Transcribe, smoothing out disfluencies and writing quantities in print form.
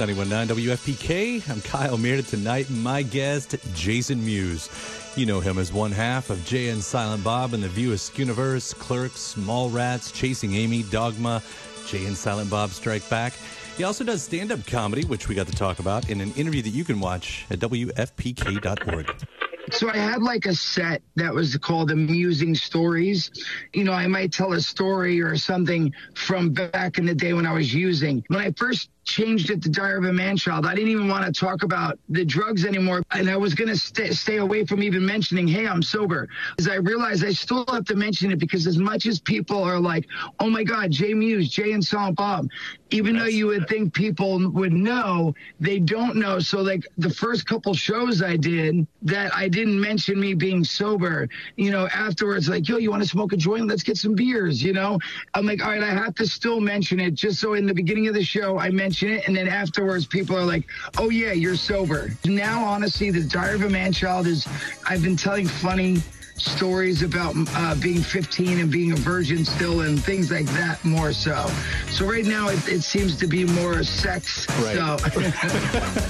91.9 WFPK. I'm Kyle Meredith tonight. My guest, Jason Mewes. You know him as one half of Jay and Silent Bob in the View Askewniverse, Clerks, Mallrats, Chasing Amy, Dogma, Jay and Silent Bob Strike Back. He also does stand-up comedy, which we got to talk about in an interview that you can watch at WFPK.org. So I had like a set that was called Amusing Stories. You know, I might tell a story or something from back in the day when I was using. When I first changed it to Diary of a Man-Child, I didn't even want to talk about the drugs anymore. And I was going to stay away from even mentioning, hey, I'm sober. As I realized I still have to mention it because as much as people are like, oh my God, Jay Mewes, Jay and Silent Bob, even though you would think people would know, they don't know. So like the first couple shows I did that I didn't mention me being sober, you know, afterwards, like, yo, you want to smoke a joint? Let's get some beers, you know? I'm like, all right, I have to still mention it just so in the beginning of the show, I mention it. And then afterwards, people are like, oh yeah, you're sober. Now, honestly, the Diary of a Man-Child is, I've been telling funny stories about being 15 and being a virgin still and things like that more so. So right now it seems to be more sex. Right. So